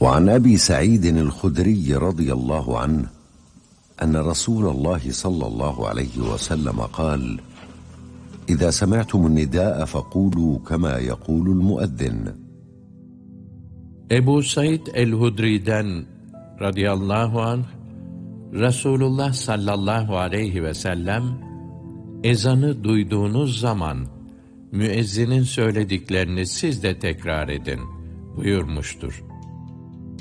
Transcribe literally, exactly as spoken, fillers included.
وعن أبي سعيد الخدري رضي الله عنه أن رسول الله صلى الله عليه وسلم قال: إذا سمعتم النداء فقولوا كما يقول المؤذن. Ebu Said el-Hudri'den radıyallahu anh, Resulullah sallallahu aleyhi ve sellem, ezanı duyduğunuz zaman müezzinin söylediklerini siz de tekrar edin buyurmuştur.